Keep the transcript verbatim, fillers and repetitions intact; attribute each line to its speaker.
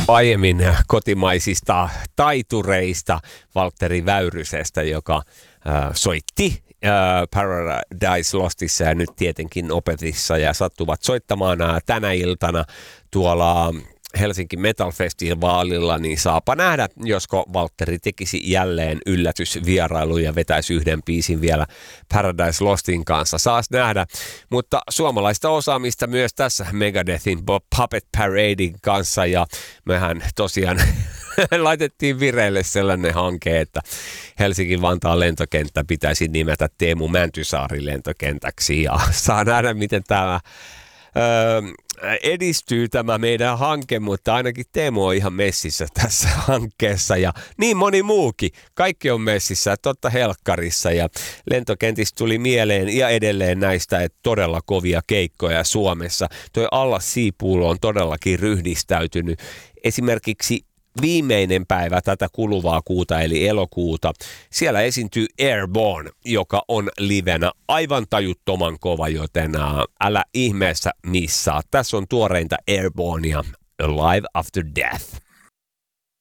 Speaker 1: aiemmin kotimaisista taitureista Valtteri Väyrysestä, joka äh, soitti äh, Paradise Lostissa ja nyt tietenkin Opetissa ja sattuvat soittamaan äh, tänä iltana tuolla Helsinki Metal Festivalilla, niin saapa nähdä, josko Valtteri tekisi jälleen yllätysvierailu ja vetäisi yhden biisin vielä Paradise Lostin kanssa. Saas nähdä, mutta suomalaista osaamista myös tässä Megadethin Puppet Paradein kanssa, ja mehän tosiaan laitettiin vireille sellainen hanke, että Helsinki-Vantaan lentokenttä pitäisi nimetä Teemu Mäntysaari lentokentäksi, ja saa nähdä, miten tämä Öö, edistyy tämä meidän hanke, mutta ainakin Teemu on ihan messissä tässä hankkeessa ja niin moni muukin. Kaikki on messissä, totta helkkarissa, ja lentokentistä tuli mieleen ja edelleen näistä, että todella kovia keikkoja Suomessa. Toi Allas Siipuulo on todellakin ryhdistäytynyt. Esimerkiksi viimeinen päivä tätä kuluvaa kuuta eli elokuuta. Siellä esiintyy Airborne, joka on livenä aivan tajuttoman kova, joten älä ihmeessä missaa. Tässä on tuoreinta Airbornea, Alive After Death.